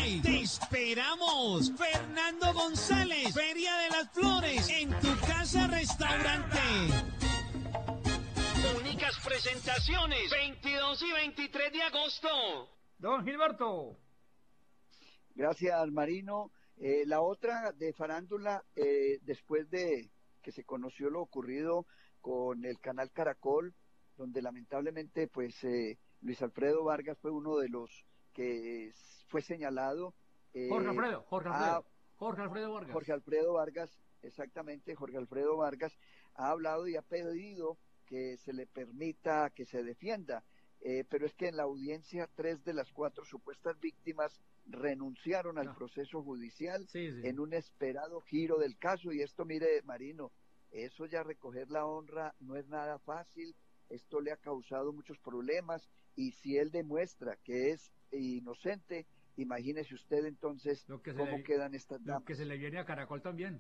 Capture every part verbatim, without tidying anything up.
¡Hey! ¡Te esperamos! Fernando González, Feria de las Flores, en tu casa restaurante. Únicas presentaciones, veintidós y veintitrés de agosto. Don Gilberto. Gracias, Marino. Eh, la otra de farándula, eh, después de que se conoció lo ocurrido con el canal Caracol, donde lamentablemente pues eh, Luis Alfredo Vargas fue uno de los que fue señalado. Eh, Jorge Alfredo, Jorge Alfredo, a, Jorge Alfredo Vargas. Jorge Alfredo Vargas, exactamente, Jorge Alfredo Vargas ha hablado y ha pedido que se le permita que se defienda. Eh, pero es que en la audiencia tres de las cuatro supuestas víctimas renunciaron al no. proceso judicial sí, sí. en un esperado giro del caso. Y esto, mire, Marino, eso ya recoger la honra no es nada fácil, esto le ha causado muchos problemas, y si él demuestra que es inocente, imagínese usted entonces cómo le, quedan estas damas. Lo que se le viene a Caracol también.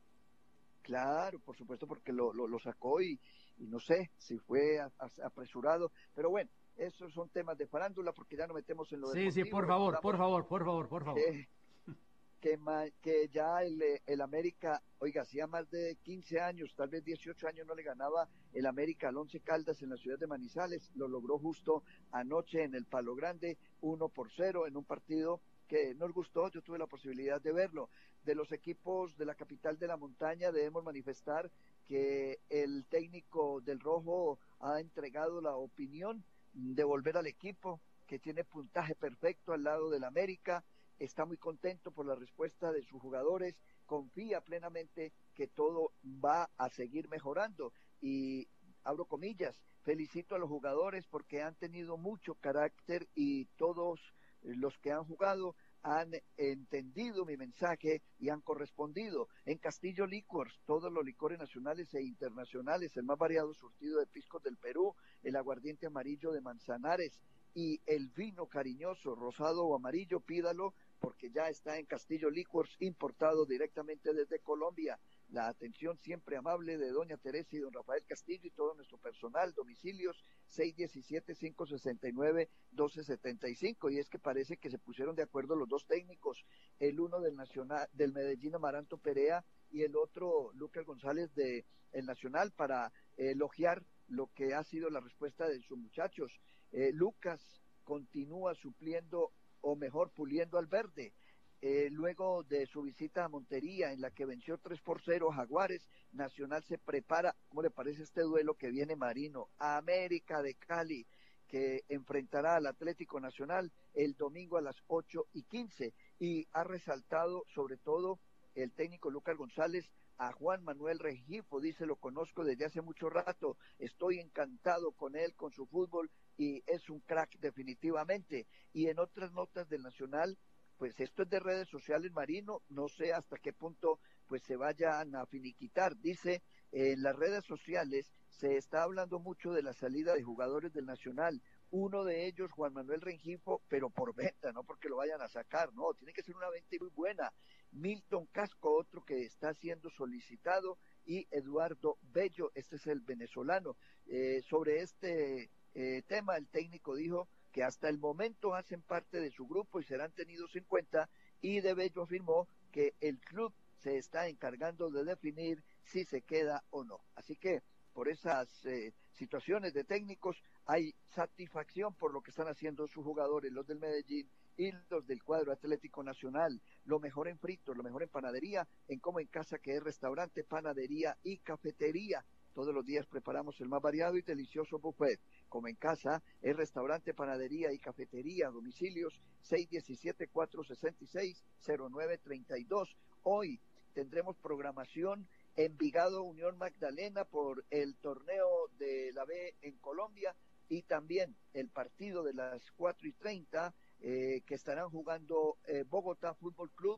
Claro, por supuesto, porque lo, lo, lo sacó y, y no sé si fue a, a, apresurado, pero bueno, esos son temas de farándula porque ya no metemos en lo sí, deportivo. Sí, sí, por favor, por favor, por favor, por favor. Que, que, que ya el, el América, oiga, hacía más de quince años, tal vez dieciocho años no le ganaba el América al Once Caldas en la ciudad de Manizales, lo logró justo anoche en el Palo Grande, uno por cero en un partido que nos gustó, yo tuve la posibilidad de verlo. De los equipos de la capital de la montaña debemos manifestar que el técnico del Rojo ha entregado la opinión de volver al equipo, que tiene puntaje perfecto al lado del América, está muy contento por la respuesta de sus jugadores, confía plenamente que todo va a seguir mejorando y, abro comillas, felicito a los jugadores porque han tenido mucho carácter y todos los que han jugado han entendido mi mensaje y han correspondido. En Castillo Liquors, todos los licores nacionales e internacionales, el más variado surtido de piscos del Perú, el aguardiente amarillo de Manzanares y el vino cariñoso, rosado o amarillo, pídalo porque ya está en Castillo Liquors, importado directamente desde Colombia. La atención siempre amable de doña Teresa y don Rafael Castillo y todo nuestro personal, domicilios seis uno siete, cinco seis nueve, uno dos siete cinco, y es que parece que se pusieron de acuerdo los dos técnicos, el uno del Nacional, del Medellín, Amaranto Perea, y el otro, Lucas González, de el Nacional, para eh, elogiar lo que ha sido la respuesta de sus muchachos. Eh, Lucas continúa supliendo, o mejor, puliendo al verde. Eh, luego de su visita a Montería, en la que venció tres por cero Jaguares, Nacional se prepara. ¿Cómo le parece este duelo que viene, Marino? América de Cali, que enfrentará al Atlético Nacional el domingo a las ocho y quince, y ha resaltado sobre todo el técnico Lucas González a Juan Manuel Rengifo. Dice: lo conozco desde hace mucho rato, estoy encantado con él, con su fútbol, y es un crack definitivamente. Y en otras notas del Nacional, pues esto es de redes sociales, Marino, no sé hasta qué punto pues se vayan a finiquitar. Dice, en las redes sociales se está hablando mucho de la salida de jugadores del Nacional, uno de ellos Juan Manuel Rengifo, pero por venta, no porque lo vayan a sacar, no, tiene que ser una venta muy buena. Milton Casco, otro que está siendo solicitado, y Eduardo Bello, este es el venezolano. Eh, sobre este eh, tema, el técnico dijo que hasta el momento hacen parte de su grupo y serán tenidos en cuenta, y de Bello afirmó que el club se está encargando de definir si se queda o no. Así que por esas eh, situaciones de técnicos hay satisfacción por lo que están haciendo sus jugadores, los del Medellín y los del cuadro Atlético Nacional. Lo mejor en fritos, lo mejor en panadería, en Como en Casa, que es restaurante, panadería y cafetería. Todos los días preparamos el más variado y delicioso buffet. Como en Casa, es restaurante, panadería y cafetería, domicilios seis uno siete, cuatro seis seis, cero nueve tres dos. Hoy tendremos programación Envigado Unión Magdalena por el torneo de la B en Colombia, y también el partido de las cuatro y treinta eh, que estarán jugando eh, Bogotá Fútbol Club,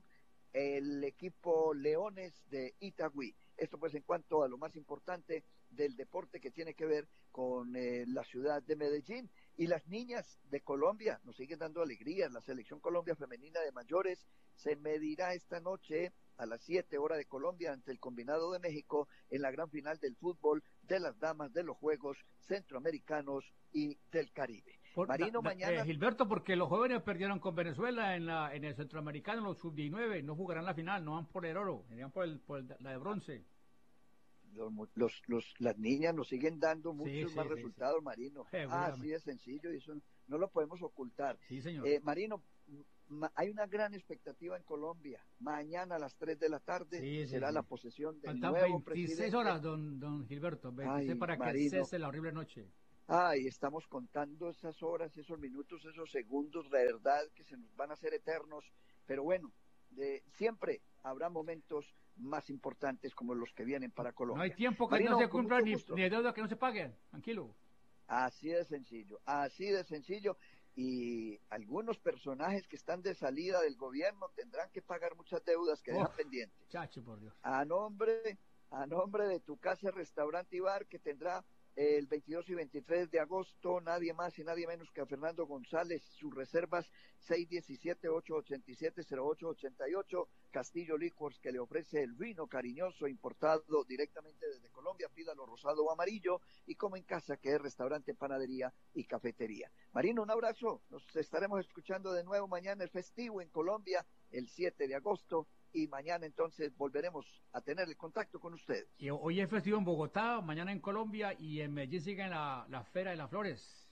el equipo Leones de Itagüí. Esto pues en cuanto a lo más importante del deporte que tiene que ver con eh, la ciudad de Medellín. Y las niñas de Colombia nos siguen dando alegrías. La selección Colombia femenina de mayores se medirá esta noche a las siete hora de Colombia ante el combinado de México en la gran final del fútbol de las damas de los Juegos Centroamericanos y del Caribe. Por, Marino, da, da, mañana... Eh, Gilberto, porque los jóvenes perdieron con Venezuela en la en el Centroamericano, los sub diecinueve, no jugarán la final, no van por el oro, irían por, el, por el, la de bronce. Los, los, los, las niñas nos siguen dando muchos sí, sí, más sí, resultados, sí. Marino. Ah, así de sencillo, y eso no lo podemos ocultar. Sí, señor. Eh, Marino, ma, hay una gran expectativa en Colombia. Mañana a las tres de la tarde sí, será sí, la sí. posesión del Faltan nuevo veintiséis presidente. horas, don, don Gilberto, veintiséis Ay, para Marino. que cese la horrible noche. Ay, estamos contando esas horas, esos minutos, esos segundos, de verdad que se nos van a hacer eternos, pero bueno, de, siempre habrá momentos más importantes como los que vienen para Colombia. No hay tiempo que Marino, no se cumpla ni, ni deuda que no se pague, tranquilo. Así de sencillo, así de sencillo, y algunos personajes que están de salida del gobierno tendrán que pagar muchas deudas que oh, dejan pendientes. Chacho, por Dios. A nombre, a nombre de Tu Casa, Restaurante y Bar, que tendrá el veintidós y veintitrés de agosto, nadie más y nadie menos que a Fernando González. Sus reservas seis uno siete, ocho ocho siete, cero ocho ocho ocho. Castillo Liquors, que le ofrece el vino cariñoso importado directamente desde Colombia. Pídalo rosado o amarillo, y como en casa, que es restaurante, panadería y cafetería. Marino, un abrazo, nos estaremos escuchando de nuevo mañana. El festivo en Colombia el siete de agosto, y mañana entonces volveremos a tener el contacto con ustedes. Y hoy es festivo en Bogotá, mañana en Colombia, y en Medellín siguen la, la Feria de las Flores.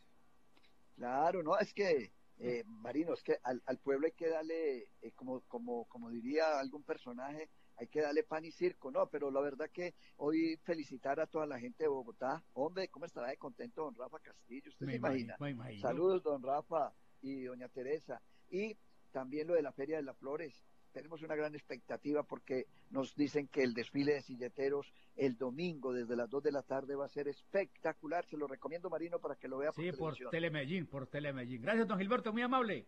Claro, no, es que, eh, Marino, es que al, al pueblo hay que darle, eh, como, como, como diría algún personaje, hay que darle pan y circo, ¿no? Pero la verdad que hoy felicitar a toda la gente de Bogotá. Hombre, ¿cómo estará de contento don Rafa Castillo? ¿Usted me se imagina? Me imagino. Saludos, don Rafa y doña Teresa. Y también lo de la Feria de las Flores. Tenemos una gran expectativa porque nos dicen que el desfile de silleteros el domingo desde las dos de la tarde va a ser espectacular. Se lo recomiendo, Marino, para que lo vea por Sí, televisión. por Telemedellín, por Telemedellín. Gracias, don Gilberto, muy amable.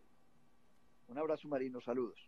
Un abrazo, Marino, saludos.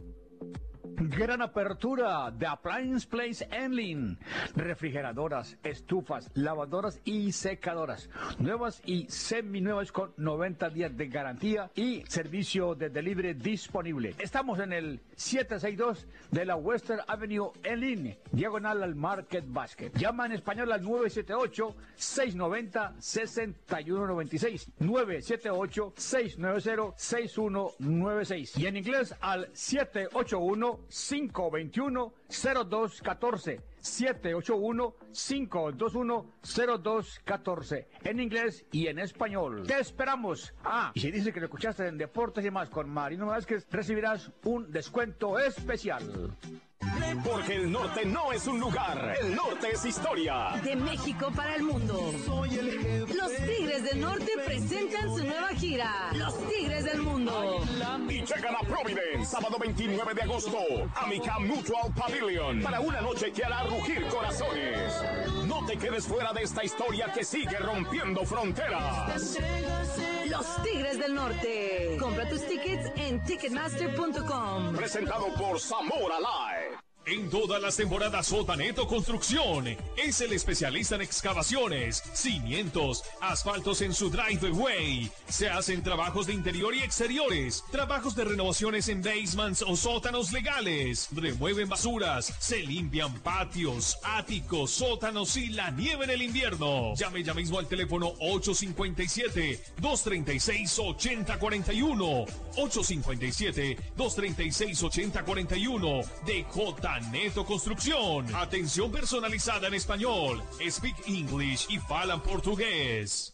Gran apertura de Appliance Place Enlin. Refrigeradoras, estufas, lavadoras y secadoras. Nuevas y seminuevas con noventa días de garantía y servicio de delivery disponible. Estamos en el setecientos sesenta y dos de la Western Avenue Enlin, diagonal al Market Basket. Llama en español al nueve siete ocho, seis nueve cero, seis uno nueve seis. nueve siete ocho, seis nueve cero, seis uno nueve seis. Y en inglés al siete ocho uno, cinco dos uno, cero dos uno cuatro. siete ocho uno, cinco dos uno, cero dos uno cuatro. En inglés y en español. ¡Te esperamos! Ah, y si dices que lo escuchaste en Deportes y más con Marino Vázquez, recibirás un descuento especial. Porque el norte no es un lugar, el norte es historia. De México para el mundo. Los Tigres del Norte presentan su nueva gira, Los Tigres del Mundo. Y llegan a Providence, sábado veintinueve de agosto, Amica Mutual Pavilion, para una noche que hará rugir corazones. No te quedes fuera de esta historia que sigue rompiendo fronteras. Los Tigres del Norte. Compra tus tickets en ticketmaster punto com. Presentado por Zamora Live. En todas las temporadas, Sotaneto Construcción es el especialista en excavaciones, cimientos, asfaltos en su driveway. Se hacen trabajos de interior y exteriores, trabajos de renovaciones en basements o sótanos legales. Remueven basuras, se limpian patios, áticos, sótanos y la nieve en el invierno. Llame ya mismo al teléfono ocho cinco siete, dos tres seis, ocho cero cuatro uno. ocho cinco siete, dos tres seis, ocho cero cuatro uno de J. Neto Construcción. Atención personalizada en español. Speak English y falan portugués.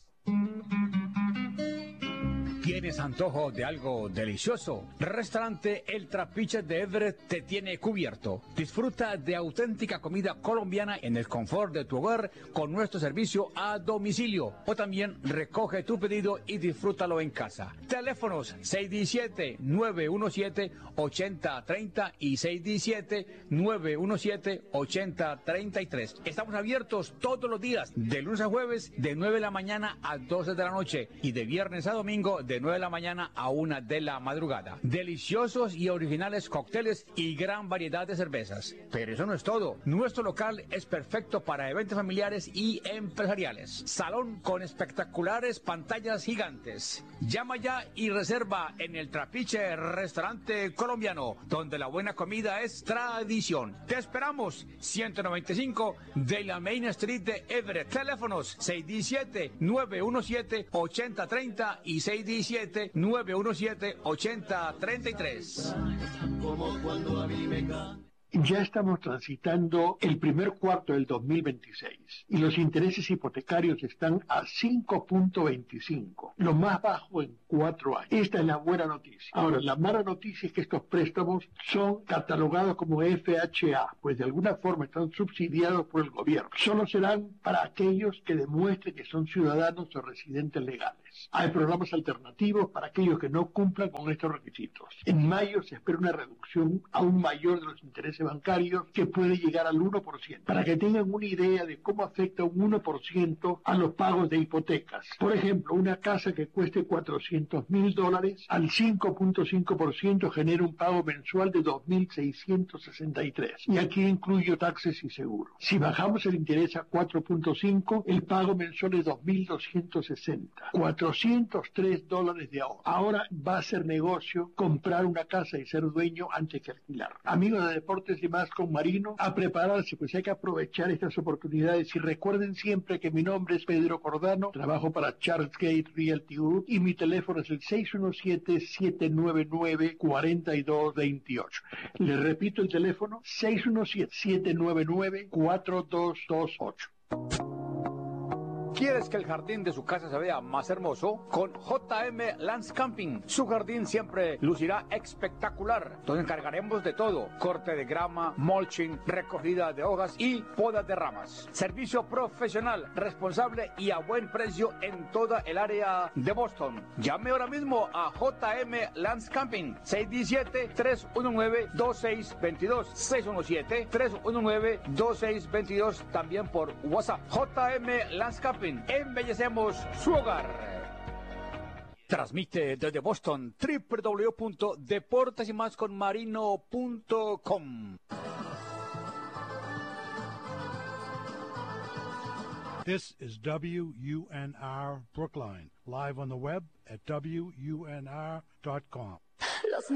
¿Tienes antojo de algo delicioso? Restaurante El Trapiche de Everett te tiene cubierto. Disfruta de auténtica comida colombiana en el confort de tu hogar con nuestro servicio a domicilio. O también recoge tu pedido y disfrútalo en casa. Teléfonos seis uno siete, nueve uno siete, ocho cero tres cero y seis uno siete, nueve uno siete, ocho cero tres tres. Estamos abiertos todos los días, de lunes a jueves, de nueve de la mañana a doce de la noche y de viernes a domingo, de nueve nueve de la mañana a una de la madrugada. Deliciosos y originales cócteles y gran variedad de cervezas. Pero eso no es todo. Nuestro local es perfecto para eventos familiares y empresariales. Salón con espectaculares pantallas gigantes. Llama ya y reserva en el Trapiche Restaurante Colombiano, donde la buena comida es tradición. Te esperamos, ciento noventa y cinco de la Main Street de Everett. Teléfonos seis uno siete, nueve uno siete, ocho cero tres cero y seis uno siete, nueve uno siete, ocho cero tres tres. Ya estamos transitando el primer cuarto del dos mil veintiséis y los intereses hipotecarios están a cinco punto veinticinco, lo más bajo en cuatro años. Esta es la buena noticia. Ahora, la mala noticia es que estos préstamos son catalogados como F H A, pues de alguna forma están subsidiados por el gobierno. Solo serán para aquellos que demuestren que son ciudadanos o residentes legales. Hay programas alternativos para aquellos que no cumplan con estos requisitos. En mayo se espera una reducción aún mayor de los intereses bancarios que puede llegar al uno por ciento. Para que tengan una idea de cómo afecta un uno por ciento a los pagos de hipotecas. Por ejemplo, una casa que cueste cuatrocientos mil dólares al cinco punto cinco por ciento genera un pago mensual de dos mil seiscientos sesenta y tres. Y aquí incluyo taxes y seguros. Si bajamos el interés a cuatro punto cinco, el pago mensual es dos mil doscientos sesenta. cuatrocientos tres dólares de ahorro. Ahora va a ser negocio comprar una casa y ser dueño antes que alquilar. Amigos de Deportes y Más con Marino, a prepararse, pues hay que aprovechar estas oportunidades y recuerden siempre que mi nombre es Pedro Cordano, trabajo para Charles Gate Realty Group y mi teléfono es el seis uno siete, siete nueve nueve, cuatro dos dos ocho. Les repito el teléfono, seis uno siete, siete nueve nueve, cuatro dos dos ocho. ¿Quieres que el jardín de su casa se vea más hermoso? Con J M Landscaping, su jardín siempre lucirá espectacular. Nos encargaremos de todo: corte de grama, mulching, recogida de hojas y poda de ramas. Servicio profesional, responsable y a buen precio en toda el área de Boston. Llame ahora mismo a J M Landscaping, seis uno siete, tres uno nueve, dos seis dos dos, seis uno siete, tres uno nueve, dos seis dos dos, también por WhatsApp. J M Landscaping, embellecemos su hogar. Transmite desde Boston w w w punto deportes y más con marino punto com. This is W U N R Brookline, live on the web at W U N R dot com.